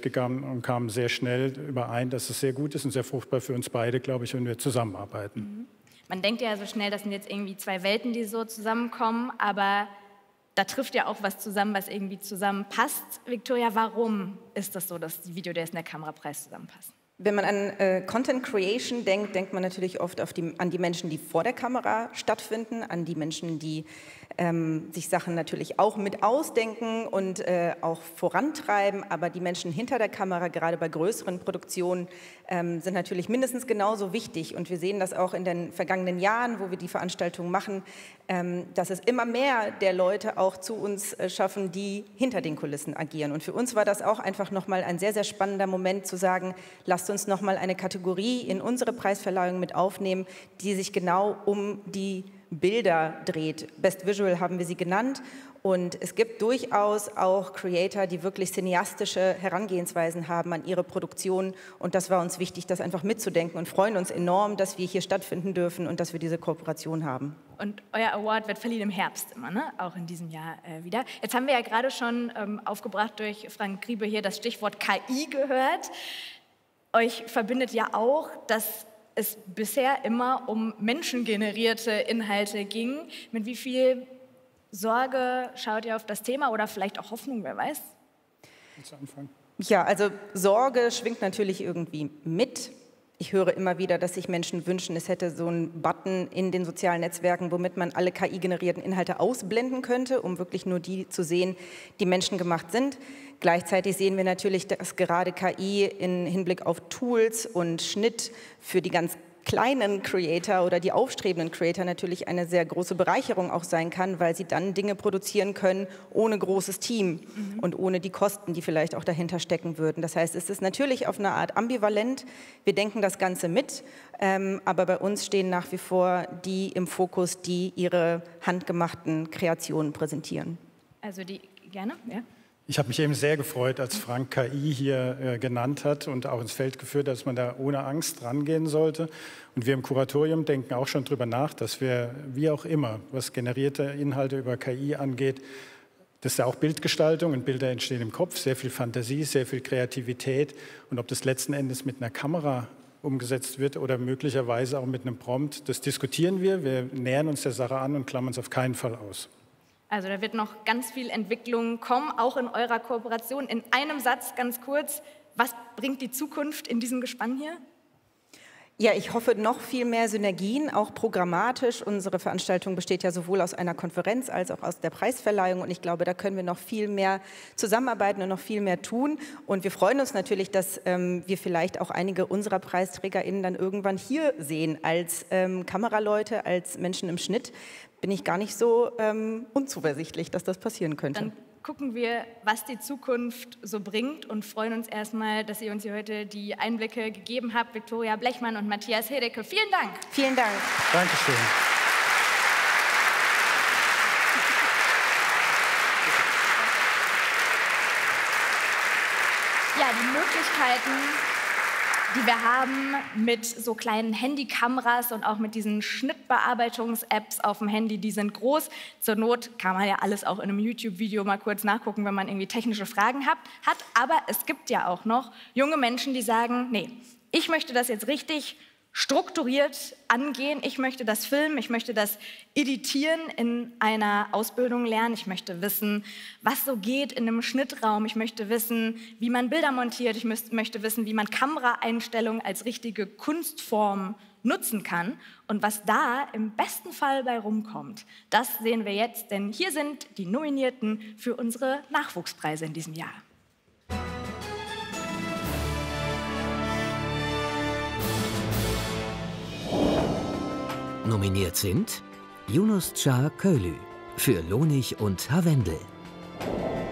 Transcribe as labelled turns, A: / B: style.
A: gegangen und kamen sehr schnell überein, dass es sehr gut ist und sehr fruchtbar für uns beide, glaube ich, wenn wir zusammenarbeiten.
B: Mhm. Man denkt ja so schnell, das sind jetzt irgendwie zwei Welten, die so zusammenkommen, aber da trifft ja auch was zusammen, was irgendwie zusammenpasst. Victoria, warum ist das so, dass die Videodays und der Kamerapreis zusammenpassen?
C: Wenn man an Content Creation denkt, denkt man natürlich oft an die Menschen, die vor der Kamera stattfinden, an die Menschen, die sich Sachen natürlich auch mit ausdenken und auch vorantreiben. Aber die Menschen hinter der Kamera, gerade bei größeren Produktionen, sind natürlich mindestens genauso wichtig. Und wir sehen das auch in den vergangenen Jahren, wo wir die Veranstaltungen machen, dass es immer mehr der Leute auch zu uns schaffen, die hinter den Kulissen agieren. Und für uns war das auch einfach nochmal ein sehr, sehr spannender Moment zu sagen, lasst uns nochmal eine Kategorie in unsere Preisverleihung mit aufnehmen, die sich genau um die Bilder dreht. Best Visual haben wir sie genannt. Und es gibt durchaus auch Creator, die wirklich cineastische Herangehensweisen haben an ihre Produktion. Und das war uns wichtig, das einfach mitzudenken und freuen uns enorm, dass wir hier stattfinden dürfen und dass wir diese Kooperation haben.
B: Und euer Award wird verliehen im Herbst immer, ne? Auch in diesem Jahr wieder. Jetzt haben wir ja gerade schon aufgebracht durch Frank Griebe hier das Stichwort KI gehört. Euch verbindet ja auch, dass es bisher immer um menschengenerierte Inhalte ging. Mit wie viel Sorge schaut ihr auf das Thema oder vielleicht auch Hoffnung, wer weiß?
A: Willst du anfangen?
C: Ja, also Sorge schwingt natürlich irgendwie mit. Ich höre immer wieder, dass sich Menschen wünschen, es hätte so einen Button in den sozialen Netzwerken, womit man alle KI-generierten Inhalte ausblenden könnte, um wirklich nur die zu sehen, die menschengemacht sind. Gleichzeitig sehen wir natürlich, dass gerade KI im Hinblick auf Tools und Schnitt für die ganz kleinen Creator oder die aufstrebenden Creator natürlich eine sehr große Bereicherung auch sein kann, weil sie dann Dinge produzieren können ohne großes Team und ohne die Kosten, die vielleicht auch dahinter stecken würden. Das heißt, es ist natürlich auf eine Art ambivalent. Wir denken das Ganze mit, aber bei uns stehen nach wie vor die im Fokus, die ihre handgemachten Kreationen präsentieren.
B: Also die, gerne, ja.
A: Ich habe mich eben sehr gefreut, als Frank KI hier genannt hat und auch ins Feld geführt, dass man da ohne Angst rangehen sollte. Und wir im Kuratorium denken auch schon darüber nach, dass wir, wie auch immer, was generierte Inhalte über KI angeht, das ist ja auch Bildgestaltung und Bilder entstehen im Kopf, sehr viel Fantasie, sehr viel Kreativität. Und ob das letzten Endes mit einer Kamera umgesetzt wird oder möglicherweise auch mit einem Prompt, das diskutieren wir. Wir nähern uns der Sache an und klammern es auf keinen Fall aus.
B: Also da wird noch ganz viel Entwicklung kommen, auch in eurer Kooperation. In einem Satz ganz kurz, was bringt die Zukunft in diesem Gespann hier?
C: Ja, ich hoffe noch viel mehr Synergien, auch programmatisch. Unsere Veranstaltung besteht ja sowohl aus einer Konferenz als auch aus der Preisverleihung. Und ich glaube, da können wir noch viel mehr zusammenarbeiten und noch viel mehr tun. Und wir freuen uns natürlich, dass wir vielleicht auch einige unserer PreisträgerInnen dann irgendwann hier sehen, als Kameraleute, als Menschen im Schnitt. Bin ich gar nicht so unzuversichtlich, dass das passieren könnte.
B: Dann gucken wir, was die Zukunft so bringt und freuen uns erstmal, dass ihr uns hier heute die Einblicke gegeben habt. Victoria Blechmann und Matthias Hedecke, vielen Dank.
C: Vielen Dank.
A: Dankeschön.
B: Ja, die Möglichkeiten, die wir haben mit so kleinen Handykameras und auch mit diesen Schnittbearbeitungs-Apps auf dem Handy, die sind groß. Zur Not kann man ja alles auch in einem YouTube-Video mal kurz nachgucken, wenn man irgendwie technische Fragen hat. Aber es gibt ja auch noch junge Menschen, die sagen, nee, ich möchte das jetzt richtig strukturiert angehen. Ich möchte das filmen, ich möchte das editieren in einer Ausbildung lernen. Ich möchte wissen, was so geht in einem Schnittraum. Ich möchte wissen, wie man Bilder montiert. Ich möchte wissen, wie man Kameraeinstellungen als richtige Kunstform nutzen kann. Und was da im besten Fall bei rumkommt, das sehen wir jetzt. Denn hier sind die Nominierten für unsere Nachwuchspreise in diesem Jahr.
D: Nominiert sind Yunus Çağ Köylü für Lonig und Harwendel,